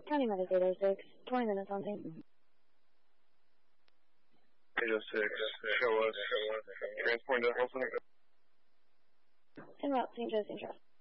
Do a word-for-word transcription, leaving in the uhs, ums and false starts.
County Medic eight oh six, twenty minutes on Saint eight oh six, show us, transport to Wilson. En route, Saint Joe, Saint Joe.